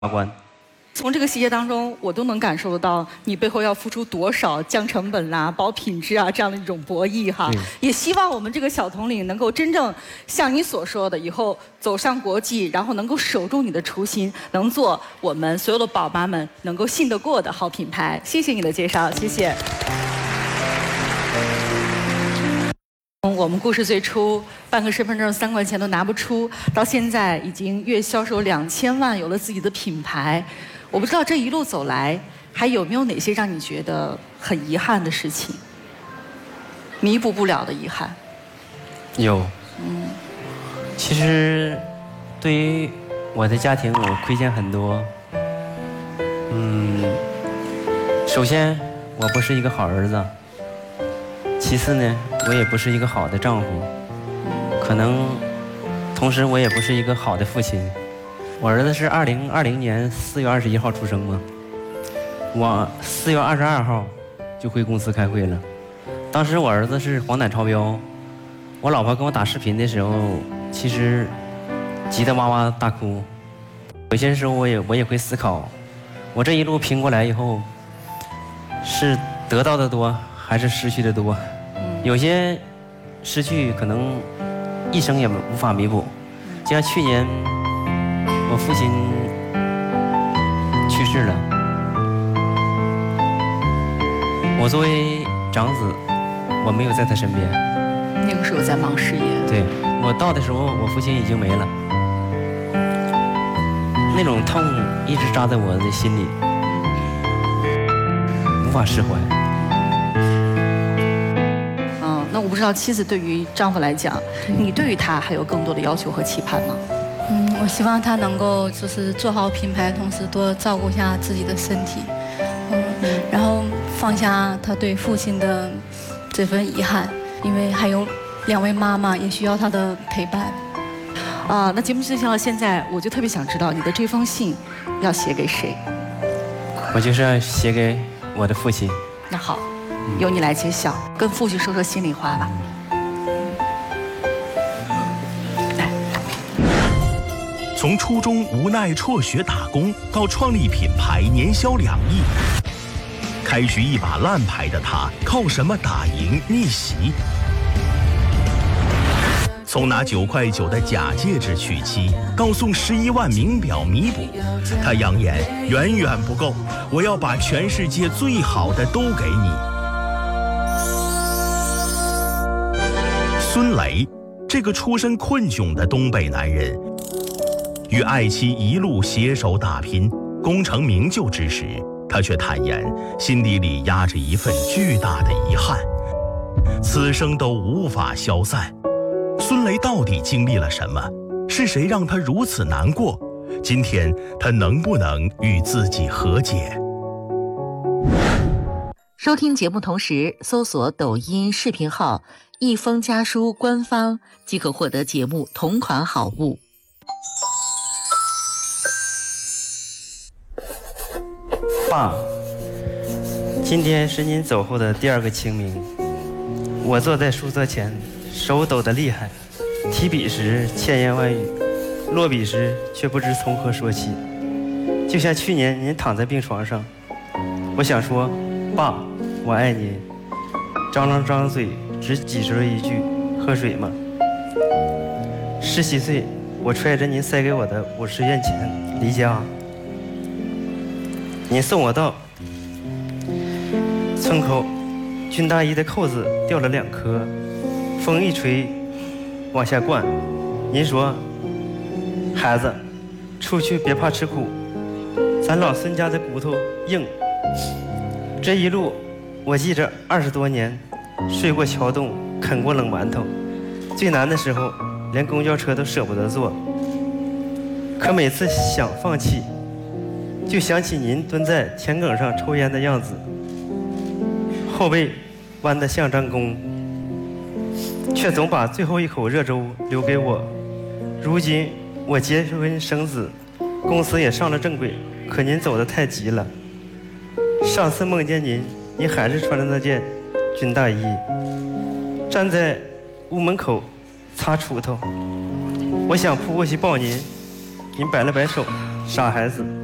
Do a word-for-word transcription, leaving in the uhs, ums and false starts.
关。 从这个细节当中，我都能感受得到你背后要付出多少降成本啦、啊、保品质啊这样的一种博弈哈。也希望我们这个小统领能够真正像你所说的，以后走向国际，然后能够守住你的初心，能做我们所有的宝妈们能够信得过的好品牌。谢谢你的介绍，谢谢。从我们故事最初办个身份证三块钱都拿不出，到现在已经月销售两千万，有了自己的品牌。我不知道这一路走来，还有没有哪些让你觉得很遗憾的事情，弥补不了的遗憾？ 有。嗯。其实，对于我的家庭，我亏欠很多。嗯。首先，我不是一个好儿子。其次呢，我也不是一个好的丈夫。可能，同时我也不是一个好的父亲。我儿子是二零二零年四月二十一号出生嘛，我四月二十二号就回公司开会了。当时我儿子是黄疸超标，我老婆跟我打视频的时候，其实急得哇哇大哭。有些时候我也我也会思考，我这一路拼过来以后，是得到的多还是失去的多？有些失去可能一生也无法弥补，就像去年。我父亲去世了，我作为长子，我没有在他身边。 那个时候在忙事业。 对，我到的时候，我父亲已经没了，那种痛一直扎在我的心里，无法释怀。 嗯，那我不知道妻子对于丈夫来讲，你对于他还有更多的要求和期盼吗？ 嗯，我希望他能够就是做好品牌，同时多照顾一下自己的身体，嗯，然后放下他对父亲的这份遗憾，因为还有两位妈妈也需要他的陪伴。 啊，那节目进行到现在，我就特别想知道你的这封信要写给谁？ 我就是要写给我的父亲。 那好，由你来揭晓，跟父亲说说心里话吧。 从初中无奈辍学打工，到创立品牌年销两亿，开局一把烂牌的他，靠什么打赢逆袭？从拿九块九的假戒指娶妻，到送十一万名表弥补，他扬言远远不够，我要把全世界最好的都给你。孙雷，这个出身困窘的东北男人。与爱妻一路携手打拼，功成名就之时，他却坦言心底里压着一份巨大的遗憾，此生都无法消散。孙雷到底经历了什么？是谁让他如此难过？今天他能不能与自己和解？ 收听节目同时搜索抖音视频号一封家书官方，即可获得节目同款好物。 爸，今天是您走后的第二个清明。我坐在书册前，手抖得厉害，提笔时千言万语，落笔时却不知从何说起。就像去年您躺在病床上，我想说，爸，我爱您，张张张嘴只挤出了一句，喝水吗？十七岁，我揣着您塞给我的五十元钱离家。您送我到村口，军大衣的扣子掉了两颗，风一吹往下灌。您说，孩子，出去别怕吃苦，咱老孙家的骨头硬。这一路我记着二十多年，睡过桥洞，啃过冷馒头，最难的时候连公交车都舍不得坐。可每次想放弃，就想起您蹲在田埂上抽烟的样子，后背弯得像张弓，却总把最后一口热粥留给我。如今我结婚生子，公司也上了正轨，可您走得太急了。上次梦见您，您还是穿着那件军大衣，站在屋门口擦锄头。我想扑过去抱您，您摆了摆手，傻孩子。